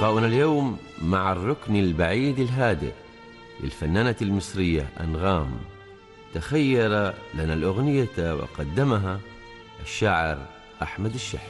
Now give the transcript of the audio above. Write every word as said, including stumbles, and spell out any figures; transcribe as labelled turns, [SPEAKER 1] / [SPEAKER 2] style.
[SPEAKER 1] لقاؤنا اليوم مع الركن البعيد الهادئ للفنانة المصرية أنغام، تخيل لنا الأغنية وقدمها الشاعر أحمد الشح.